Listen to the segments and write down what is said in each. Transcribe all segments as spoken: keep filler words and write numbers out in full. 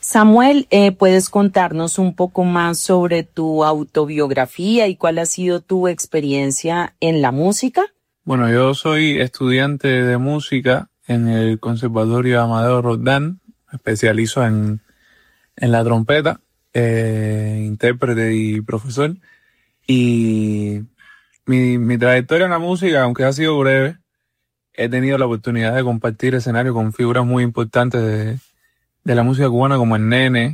Samuel, eh, ¿puedes contarnos un poco más sobre tu autobiografía y cuál ha sido tu experiencia en la música? Bueno, yo soy estudiante de música en el Conservatorio Amadeo Roldán, me especializo en, en la trompeta, eh, intérprete y profesor. Y mi, mi trayectoria en la música, aunque ha sido breve, he tenido la oportunidad de compartir escenario con figuras muy importantes de, de la música cubana, como el Nene,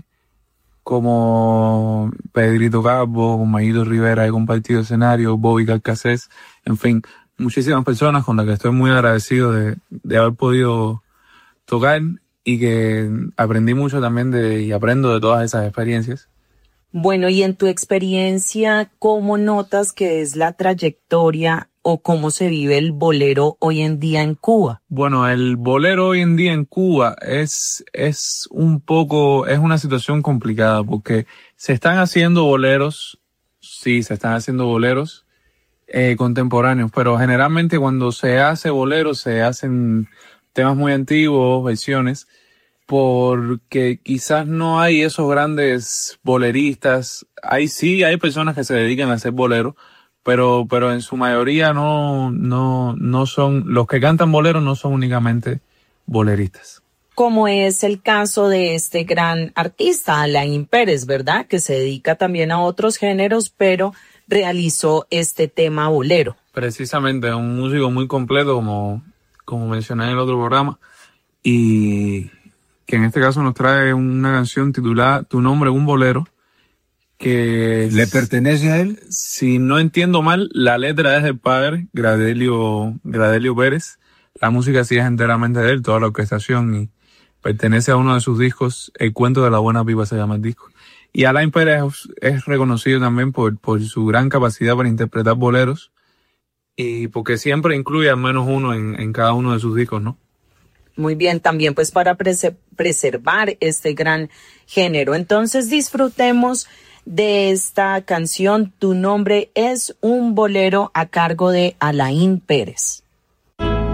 como Pedrito Calvo, con Mayito Rivera. He compartido escenario, Bobby Carcassés, en fin, muchísimas personas con las que estoy muy agradecido de, de haber podido tocar y que aprendí mucho también de, y aprendo de todas esas experiencias. Bueno, y en tu experiencia, ¿cómo notas que es la trayectoria o cómo se vive el bolero hoy en día en Cuba? Bueno, el bolero hoy en día en Cuba es, es un poco, es una situación complicada porque se están haciendo boleros, sí, se están haciendo boleros eh, contemporáneos, pero generalmente cuando se hace bolero se hacen temas muy antiguos, versiones, porque quizás no hay esos grandes boleristas. Hay sí, hay personas que se dedican a hacer boleros, pero pero en su mayoría no no no son, los que cantan boleros no son únicamente boleristas. Como es el caso de este gran artista, Alain Pérez, ¿verdad? Que se dedica también a otros géneros, pero realizó este tema bolero. Precisamente, un músico muy completo, como, como mencioné en el otro programa, y que en este caso nos trae una canción titulada Tu nombre, un bolero, que ¿le pertenece a él? Si no entiendo mal, la letra es del padre, Gradelio, Gradelio Pérez. La música sí es enteramente de él, toda la orquestación, y pertenece a uno de sus discos, El cuento de la buena pipa se llama el disco. Y Alain Pérez es reconocido también por, por su gran capacidad para interpretar boleros, y porque siempre incluye al menos uno en, en cada uno de sus discos, ¿no? Muy bien, también pues para prese- preservar este gran género. Entonces disfrutemos de esta canción, Tu nombre es un bolero, a cargo de Alain Pérez.